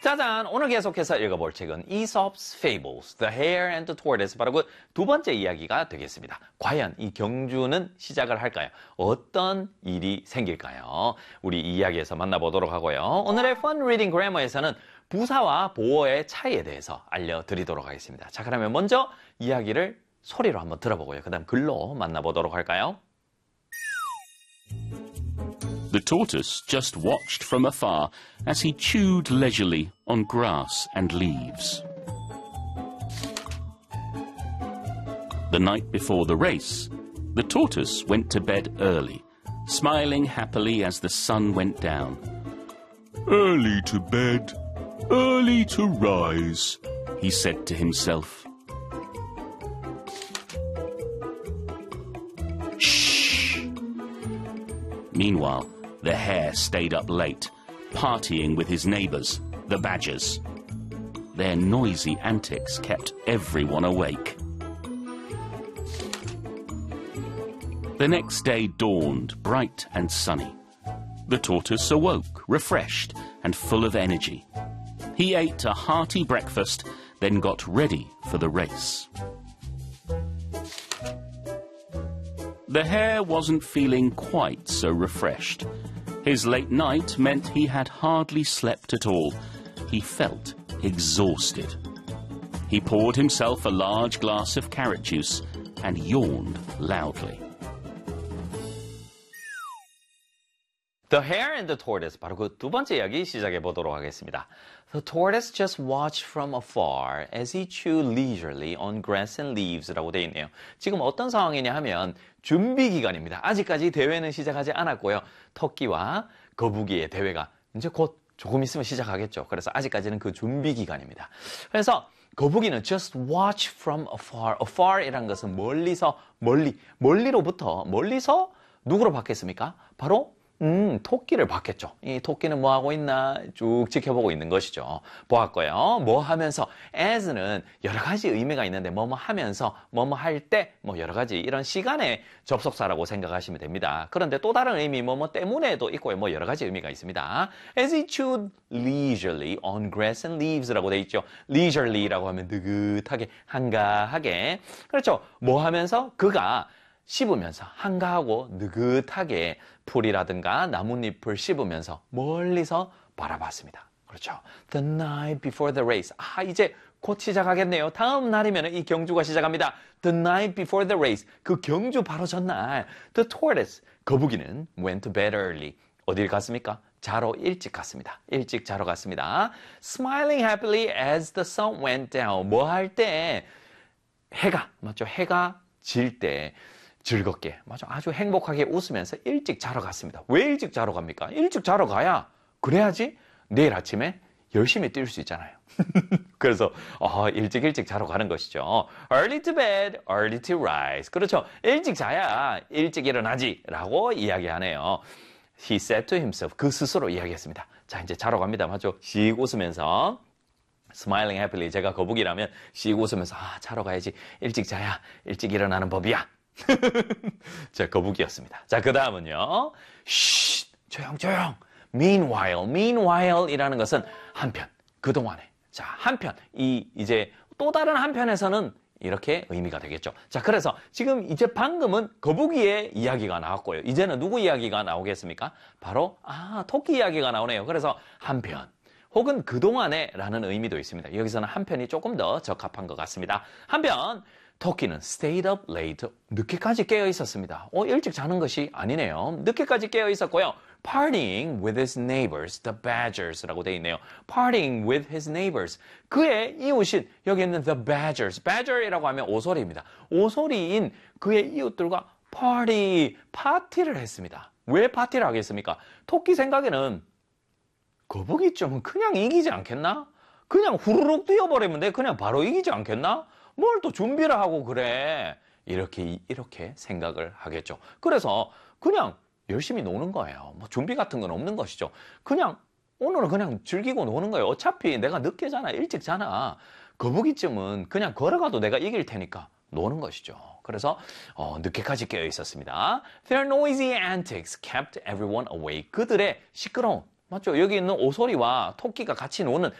짜잔! 오늘 계속해서 읽어볼 책은 Aesop's Fables, The Hare and the Tortoise, 바로 그 두 번째 이야기가 되겠습니다. 과연 이 경주는 시작을 할까요? 어떤 일이 생길까요? 우리 이 이야기에서 만나보도록 하고요. 오늘의 Fun Reading Grammar에서는 부사와 보어의 차이에 대해서 알려드리도록 하겠습니다. 자, 그러면 먼저 이야기를 소리로 한번 들어보고요. 그 다음 글로 만나보도록 할까요? The tortoise just watched from afar as he chewed leisurely on grass and leaves. The night before the race, the tortoise went to bed early, smiling happily as the sun went down. Early to bed, early to rise, he said to himself. Shh! Meanwhile, the hare stayed up late, partying with his neighbours, the badgers. Their noisy antics kept everyone awake. The next day dawned, bright and sunny. The tortoise awoke, refreshed and full of energy. He ate a hearty breakfast, then got ready for the race. The hare wasn't feeling quite so refreshed. His late night meant he had hardly slept at all. He felt exhausted. He poured himself a large glass of carrot juice and yawned loudly. The Hare and the Tortoise, 바로 그 두 번째 이야기 시작해 보도록 하겠습니다. The tortoise just watched from afar as he chewed leisurely on grass and leaves라고 되어 있네요. 지금 어떤 상황이냐 하면 준비 기간입니다. 아직까지 대회는 시작하지 않았고요. 토끼와 거북이의 대회가 이제 곧 조금 있으면 시작하겠죠. 그래서 아직까지는 그 준비 기간입니다. 그래서 거북이는 just watch from afar. afar이라는 것은 멀리서, 멀리로부터, 멀리서 누구로 봤겠습니까? 바로 토끼를 봤겠죠. 이 토끼는 뭐 하고 있나 쭉 지켜보고 있는 것이죠. 보았고요. 뭐 하면서 as는 여러 가지 의미가 있는데 뭐뭐 하면서 뭐뭐 할 때 뭐 여러 가지 이런 시간의 접속사라고 생각하시면 됩니다. 그런데 또 다른 의미 뭐뭐 때문에도 있고요. 뭐 여러 가지 의미가 있습니다. As he chewed leisurely on grass and leaves라고 돼 있죠. leisurely라고 하면 느긋하게 한가하게 그렇죠. 뭐 하면서 그가 씹으면서 한가하고 느긋하게 풀이라든가 나뭇잎을 씹으면서 멀리서 바라봤습니다. 그렇죠. The night before the race. 이제 곧 시작하겠네요. 다음 날이면 이 경주가 시작합니다. The night before the race. 그 경주 바로 전날. The tortoise. 거북이는 went to bed early. 어딜 갔습니까? 자러 일찍 갔습니다. 일찍 자러 갔습니다. Smiling happily as the sun went down. 뭐 할 때? 해가, 맞죠? 해가 질 때. 즐겁게, 맞아. 아주 행복하게 웃으면서 일찍 자러 갔습니다. 왜 일찍 자러 갑니까? 일찍 자러 가야, 그래야지 내일 아침에 열심히 뛸 수 있잖아요. 그래서 일찍 자러 가는 것이죠. Early to bed, early to rise. 그렇죠. 일찍 자야 일찍 일어나지 라고 이야기하네요. He said to himself. 그 스스로 이야기했습니다. 자, 이제 자러 갑니다. 맞죠? 씩 웃으면서 Smiling happily. 제가 거북이라면 씩 웃으면서 자러 가야지. 일찍 자야 일찍 일어나는 법이야. 자, 거북이였습니다. 자, 그 다음은요. 쉿, 조용. Meanwhile이라는 것은 한편, 그동안에. 자, 한편, 이제 또 다른 한편에서는 이렇게 의미가 되겠죠. 자, 그래서 지금 이제 방금은 거북이의 이야기가 나왔고요. 이제는 누구 이야기가 나오겠습니까? 바로, 토끼 이야기가 나오네요. 그래서 한편. 혹은 그동안에 라는 의미도 있습니다. 여기서는 한편이 조금 더 적합한 것 같습니다. 한편, 토끼는 stayed up late, 늦게까지 깨어 있었습니다. 일찍 자는 것이 아니네요. 늦게까지 깨어 있었고요. Partying with his neighbors, the badgers라고 되어 있네요. Partying with his neighbors. 그의 이웃인, 여기 있는 the badgers. badger이라고 하면 오소리입니다. 오소리인 그의 이웃들과 파티를 했습니다. 왜 파티를 하겠습니까? 토끼 생각에는 거북이쯤은 그냥 이기지 않겠나? 그냥 후루룩 뛰어버리면 돼. 그냥 바로 이기지 않겠나? 뭘 또 준비를 하고 그래. 이렇게 생각을 하겠죠. 그래서 그냥 열심히 노는 거예요. 뭐 준비 같은 건 없는 것이죠. 그냥 오늘은 그냥 즐기고 노는 거예요. 어차피 내가 늦게 자나 일찍 자나 거북이쯤은 그냥 걸어가도 내가 이길 테니까 노는 것이죠. 그래서 늦게까지 깨어 있었습니다. Their noisy antics kept everyone awake. 그들의 시끄러운 맞죠? 여기 있는 오소리와 토끼가 같이 노는